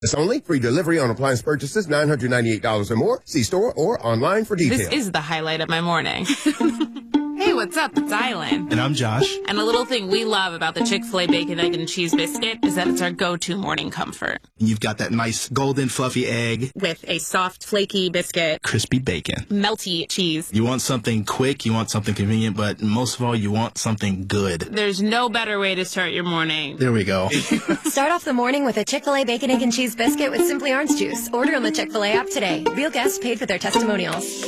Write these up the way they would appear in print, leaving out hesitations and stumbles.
It's only free delivery on appliance purchases $998 or more. See store or online for details. This is the highlight of my morning. Hey, what's up? It's Island. And I'm Josh. And a little thing we love about the Chick-fil-A Bacon, Egg, and Cheese Biscuit is that it's our go-to morning comfort. And you've got that nice golden fluffy egg. With a soft, flaky biscuit. Crispy bacon. Melty cheese. You want something quick, you want something convenient, but most of all, you want something good. There's no better way to start your morning. There we go. Start off the morning with a Chick-fil-A Bacon, Egg, and Cheese Biscuit with Simply Orange Juice. Order on the Chick-fil-A app today. Real guests paid for their testimonials.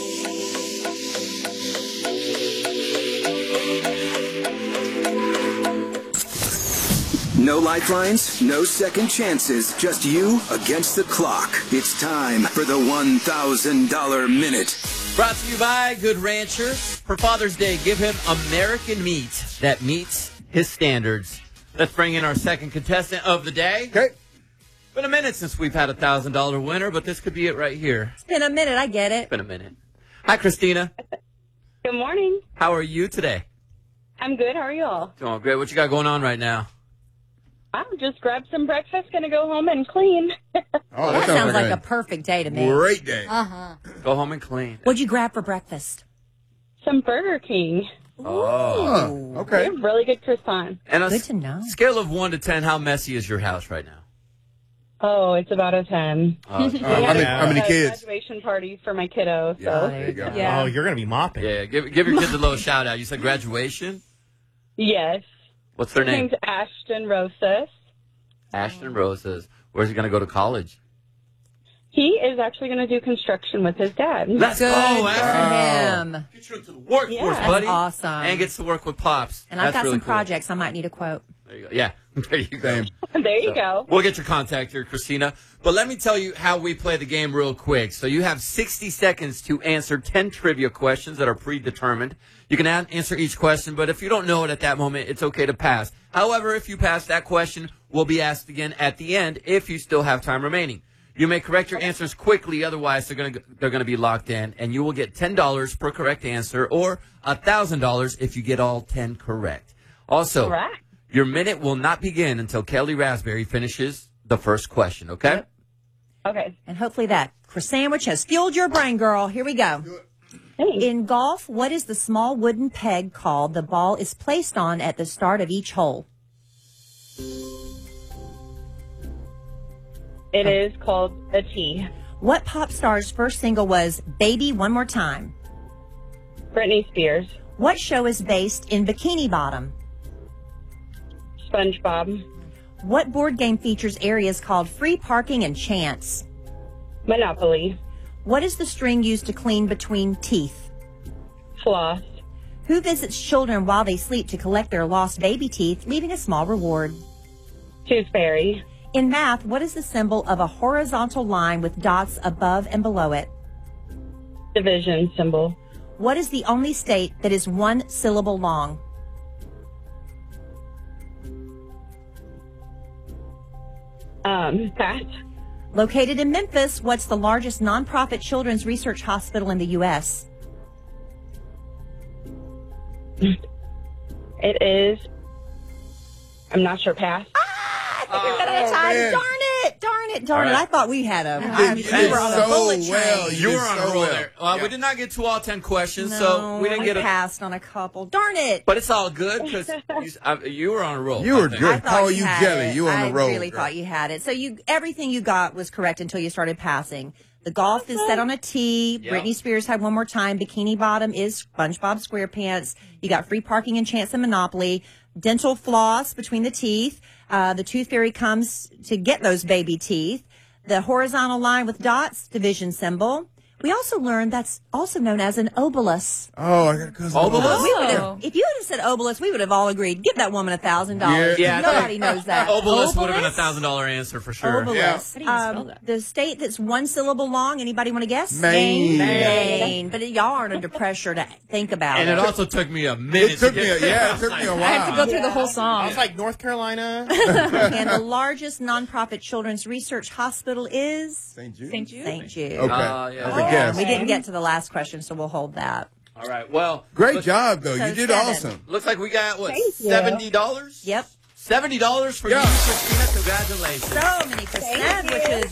No lifelines, no second chances, just you against the clock. It's time for the $1,000 Minute. Brought to you by Good Rancher. For Father's Day, give him American meat that meets his standards. Let's bring in our second contestant of the day. Okay. Been a minute since we've had a $1,000 winner, but this could be it right here. It's been a minute, I get it. Been a minute. Hi, Christina. Good morning. How are you today? I'm good. How are you all? Doing great. What you got going on right now? I'm just grabbed some breakfast, gonna go home and clean. Oh, That sounds like a perfect day to me. great day. Uh-huh. Go home and clean. What'd you grab for breakfast? Some Burger King. Oh. Okay. They have really good croissants. And Good to know. Scale of 1 to 10, how messy is your house right now? Oh, it's about a 10. How many kids? Graduation party for my kiddo. So. Yeah, there you go. Yeah. Oh, you're going to be mopping. Yeah, give your kids a little shout out. You said graduation? Yes. What's their His name? name's Ashton Rosas. Ashton Roses. Where's he going to go to college? He is actually going to do construction with his dad. Let's go, Ashton. Him. Get you into the workforce, Yeah. buddy. That's awesome. And gets to work with Pops. And I've That's got really some cool. projects I might need a quote. There you go. Yeah, there you go. There you go. We'll get your contact here, Christina. But let me tell you how we play the game real quick. So you have 60 seconds to answer 10 trivia questions that are predetermined. You can answer each question, but if you don't know it at that moment, it's okay to pass. However, if you pass that question, will be asked again at the end if you still have time remaining. You may correct your answers quickly, otherwise they're going to be locked in, and you will get $10 per correct answer or $1,000 if you get all 10 correct. Also, Correct. your minute will not begin until Kelly Raspberry finishes the first question, okay? Yep. Okay. And hopefully that sandwich has fueled your brain, girl. Here we go. Thanks. In golf, what is the small wooden peg called the ball is placed on at the start of each hole? It is called a tee. What pop star's first single was Baby One More Time? Britney Spears. What show is based in Bikini Bottom? SpongeBob. What board game features areas called free parking and chance? Monopoly. What is the string used to clean between teeth? Floss. Who visits children while they sleep to collect their lost baby teeth, leaving a small reward? Tooth Fairy. In math, what is the symbol of a horizontal line with dots above and below it? Division symbol. What is the only state that is one syllable long? Pass. Located in Memphis, what's the largest nonprofit children's research hospital in the U.S.? It is. I'm not sure. Pass. Darn it. right. I thought we had a... You did we were on a so bullet train. well. You were on a roll well. there. Yeah. We did not get to all 10 questions, No, so we didn't get I a... passed on a couple. Darn it. But it's all good because you were on a roll. You were I think. good. I thought Call you had jelly. it. You on the road. I really girl. thought you had it. So everything you got was correct until you started passing. The golf is set on a tee. Yep. Britney Spears had One More Time. Bikini Bottom is SpongeBob SquarePants. You got free parking and chance and Monopoly. Dental floss between the teeth. The Tooth Fairy comes to get those baby teeth. The horizontal line with dots, division symbol. We also learned that's also known as an obolus. Oh, I got a cousin. Obolus? We would have, if you had said obolus, we would have all agreed. Give that woman $1,000. Yeah, I Nobody knows that. Obelisk would have been $1,000 answer for sure. Obelisk. How do you spell that? The state that's one syllable long. Anybody want to guess? Maine. Maine. But y'all aren't under pressure to think about And it. it also took me a minute. It took to me get it took me a while. I have to go through the whole I song. was like, North Carolina. And the largest nonprofit children's research hospital is St. Jude. St. Jude. St. Jude. Okay. yeah. As a guess. We didn't get to the last question, so we'll hold that. All right. Well, Great job, though. So You did 7. awesome. looks like we got, what, Thank you. $70? Yep. $70 for you, Christina. Congratulations. So many percent, which is